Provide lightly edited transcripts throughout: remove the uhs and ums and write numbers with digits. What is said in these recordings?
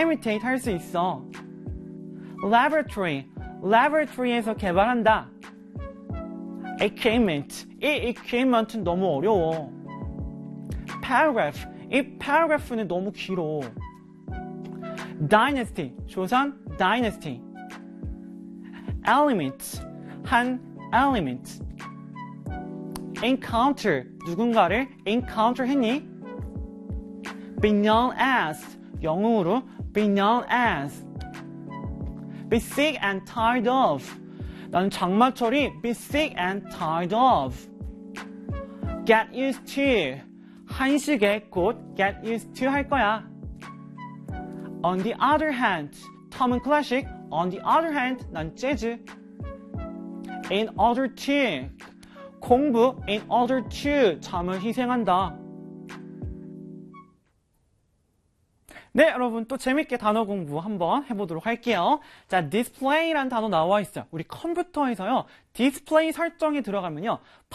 imitate 할 수 있어. laboratory에서 개발한다. equipment, 이 equipment는 너무 어려워. paragraph, 이 paragraph는 너무 길어. dynasty, 조선 dynasty. element, 한 element. encounter, 누군가를 encounter 했니? be known as, 영어로 be known as. be sick and tired of. 나는 장마철이 be sick and tired of. get used to. 한식에 곧 get used to 할 거야. on the other hand. 텀은 클래식. on the other hand. 난 재즈. in order to. 공부 in order to. 잠을 희생한다. 네, 여러분 또 재밌게 단어 공부 한번 해보도록 할게요. 자, display라는 단어 나와 있어요. 우리 컴퓨터에서요, 디스플레이 설정에 들어가면요,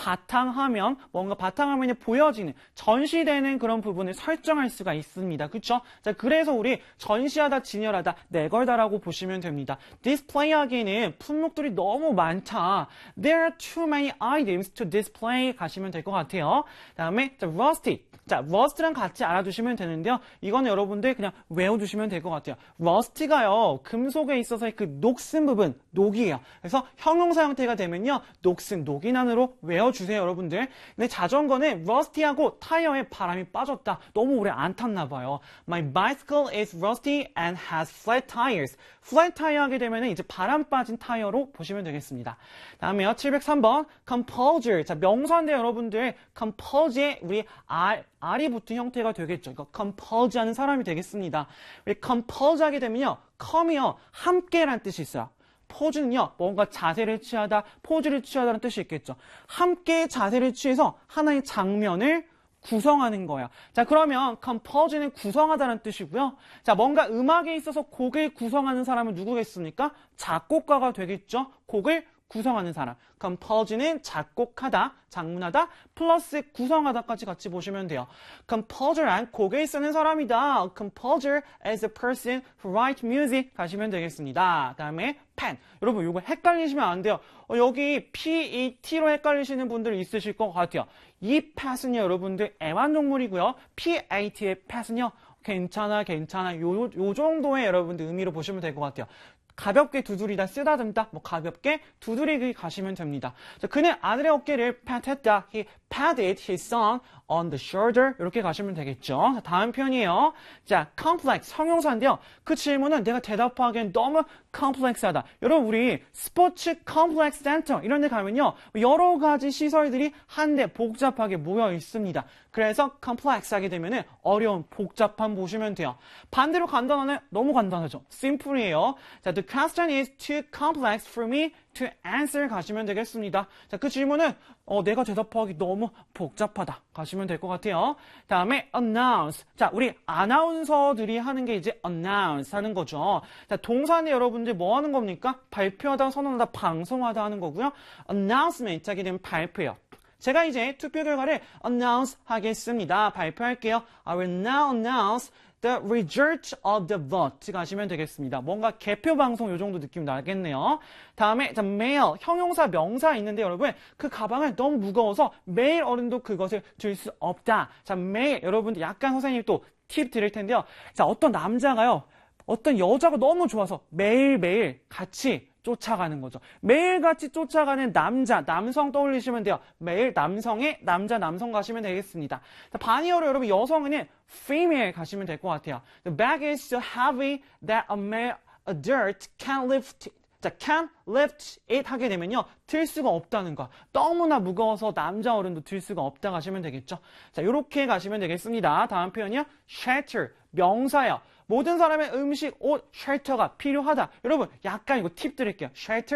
바탕화면, 뭔가 바탕화면에 보여지는, 전시되는 그런 부분을 설정할 수가 있습니다. 그쵸? 자, 그래서 우리 전시하다, 진열하다, 내걸다라고 보시면 됩니다. 디스플레이 하기에는 품목들이 너무 많다. There are too many items to display 가시면 될 것 같아요. 다음에, 자, rusty. 자, rust랑 같이 알아두시면 되는데요. 이거는 여러분들 그냥 외워두시면 될 것 같아요. rust가요, 금속에 있어서의 그 녹슨 부분, 녹이에요. 그래서 형용사 형태가 되면요, 녹슨, 녹인안으로 외워주세요, 여러분들. 근데 자전거는 rusty하고 타이어에 바람이 빠졌다. 너무 오래 안 탔나 봐요. My bicycle is rusty and has flat tires. flat tire 하게 되면 이제 바람 빠진 타이어로 보시면 되겠습니다. 다음에요, 703번, composer. 자, 명사인데 여러분들, compose에 우리 R이 붙은 형태가 되겠죠. 이거 compose 하는 사람이 되겠습니다. 우리 compose 하게 되면요, come이요, 함께란 뜻이 있어요. 포즈는요, 뭔가 자세를 취하다, 포즈를 취하다는 뜻이 있겠죠. 함께 자세를 취해서 하나의 장면을 구성하는 거예요. 자, 그러면 compose는 구성하다는 뜻이고요. 자, 뭔가 음악에 있어서 곡을 구성하는 사람은 누구겠습니까? 작곡가가 되겠죠. 곡을 구성하는 사람. compose는 작곡하다, 작문하다, 플러스 구성하다까지 같이 보시면 돼요. composer란 곡을 쓰는 사람이다. composer is a person who writes music 가시면 되겠습니다. 다음에 pen. 여러분 이거 헷갈리시면 안 돼요. 여기 PET로 헷갈리시는 분들 있으실 것 같아요. 이 pet은요, 여러분들 애완동물이고요. PAT의 pet은요, 괜찮아. 요 정도의 여러분들 의미로 보시면 될 것 같아요. 가볍게 두드리다, 쓰다듬다, 뭐 가볍게 두드리기 가시면 됩니다. 자, 그는 아들의 어깨를 pat했다. He patted his son on the shoulder. 이렇게 가시면 되겠죠. 자, 다음 표현이에요. 자, complex, 형용사인데요. 그 질문은 내가 대답하기엔 너무 complex하다. 여러분, 우리 스포츠 컴플렉스 센터 이런 데 가면요, 여러 가지 시설들이 한데 복잡하게 모여 있습니다. 그래서 complex 하게 되면은 어려운, 복잡한 보시면 돼요. 반대로 간단하네? 너무 간단하죠. simple이에요. 자, the question is too complex for me to answer 가시면 되겠습니다. 자, 그 질문은 내가 대답하기 너무 복잡하다 가시면 될 것 같아요. 다음에 announce. 자, 우리 아나운서들이 하는 게 이제 announce 하는 거죠. 자, 동사는 여러분들 뭐 하는 겁니까? 발표하다, 선언하다, 방송하다 하는 거고요. announcement 하게 되면 발표요. 제가 이제 투표 결과를 announce 하겠습니다. 발표할게요. I will now announce the result of the vote 가시면 되겠습니다. 뭔가 개표 방송 요 정도 느낌 나겠네요. 다음에 자, mail, 형용사, 명사 있는데 여러분 그 가방은 너무 무거워서 매일 어른도 그것을 들 수 없다. 자, mail 여러분들 약간 선생님이 또 팁 드릴 텐데요. 자, 어떤 남자가요, 어떤 여자가 너무 좋아서 매일매일 같이 쫓아가는 거죠. 매일같이 쫓아가는 남자, 남성 떠올리시면 돼요. 매일 남성의 남자, 남성 가시면 되겠습니다. 자, 반이어로 여러분 여성은 female 가시면 될 것 같아요. The bag is so heavy that a male adult can't lift it. 자, can't lift it 하게 되면요, 들 수가 없다는 거. 너무나 무거워서 남자 어른도 들 수가 없다 가시면 되겠죠. 자, 요렇게 가시면 되겠습니다. 다음 표현이요, shelter, 명사예요. 모든 사람의 음식, 옷, 쉘터가 필요하다. 여러분, 약간 이거 팁 드릴게요.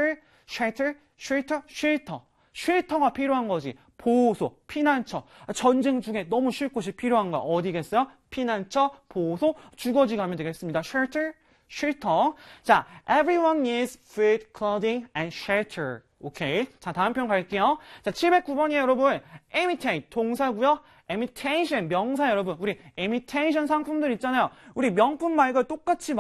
쉘터가 필요한 거지. 보호소, 피난처. 전쟁 중에 너무 쉴 곳이 필요한 거야. 어디겠어요? 피난처, 보호소, 주거지 가면 되겠습니다. 쉘터. 자, everyone needs food, clothing, and shelter. 오케이. 자, 다음 편 갈게요. 자, 709번이에요, 여러분. imitate, 동사고요. imitation, 명사 여러분. 우리 imitation 상품들 있잖아요. 우리 명품 말고 똑같이